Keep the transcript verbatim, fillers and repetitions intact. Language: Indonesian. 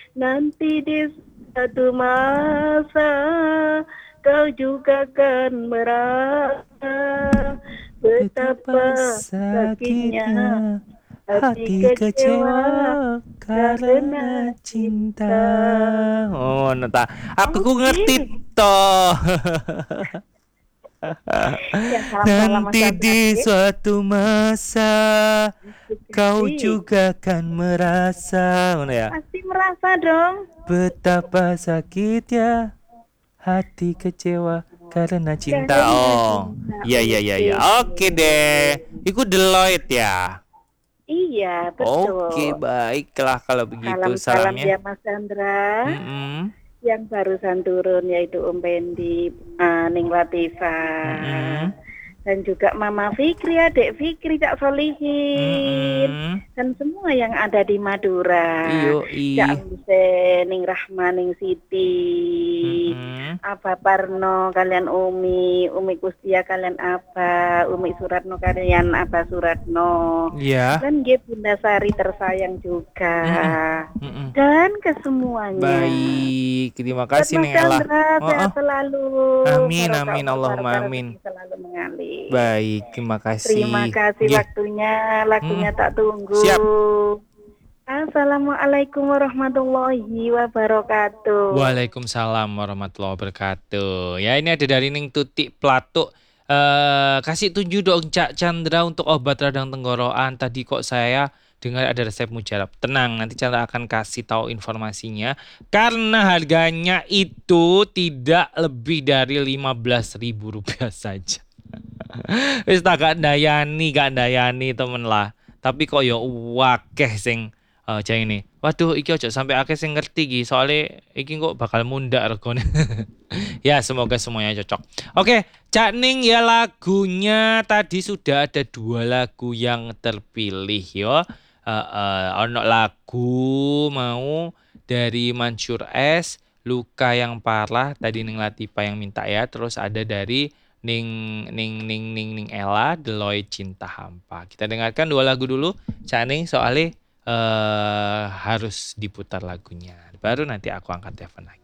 Nanti di satu masa kau juga kan merasa Betapa betapa sakitnya sakitnya hati hati kecewa kecewa karena karena cinta. cinta. Oh, neta. Aku ku ngerti Oke. toh. Ya, salam-salam Mas Nanti Chandra. di Oke. suatu masa kau Kasih. juga kan merasa, mana ya? Pasti merasa dong. Betapa sakitnya hati kecewa karena cinta. Karena Oh, cinta. iya iya iya Oke. iya. Oke deh. Iku Deloitte ya. Iya, Oke, betul. baiklah kalau begitu Salam-salam salamnya. ya Mas Chandra. Mm-mm. Yang barusan turun yaitu Om Pendi, uh, Ning Latifa, Mm-mm. dan juga Mama Fikri, Adik Fikri, Cak Solihin, Mm-mm. dan semua yang ada di Madura. Iyo Cak ih. Lise, Ning Rahma, Ning Siti, Mm-mm. Aba Parno, kalian Umi, Umi Kustia, kalian Aba, Umi Suratno, kalian Aba Suratno, Iya. dan G Bunda Sari tersayang juga, Mm-mm. Mm-mm. dan kesemuanya. Baik, terima Buat kasih Mas Neng Ella. Chandra, Oh, oh. sehat selalu. Amin, Barokah amin, umur, Allahumma barokah amin. rezeki selalu mengalir. Baik, terima Terima kasih. kasih Nggih. waktunya, Hmm, lagunya tak tunggu. siap. Assalamualaikum warahmatullahi wabarakatuh. Waalaikumsalam warahmatullahi wabarakatuh. Ya, ini ada dari Ning Tutik Platuk. Eh, kasih tunjuk dong Cak Chandra untuk obat radang tenggorokan. Tadi kok saya dengar ada resep mujarab. Tenang, nanti Chandra akan kasih tahu informasinya. Karena harganya itu tidak lebih dari lima belas ribu rupiah saja. Wis tak gak ndayani, gak ndayani temen lah. Tapi kok ya wakeh sing eh jane ini. Waduh, iki ojo sampai akeh sing ngerti iki, soalnya iki kok bakal mundak regone. Ya, semoga semuanya cocok. Oke, Cak Ning ya lagunya tadi sudah ada dua lagu yang terpilih yo. Eh eh, ono lagu mau dari Mansur S, Luka yang Parah tadi Ning Latifa yang minta ya, terus ada dari Ning Ning Ning Ning Ning Ella, Deloitte Cinta Hampa. Kita dengarkan dua lagu dulu, Cak Ning soalnya eh harus diputar lagunya. Baru nanti aku angkat telepon lagi.